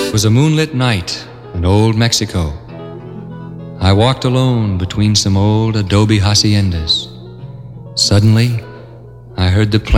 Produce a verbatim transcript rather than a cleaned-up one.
It was a moonlit night in old Mexico. I walked alone between some old adobe haciendas. Suddenly, I heard the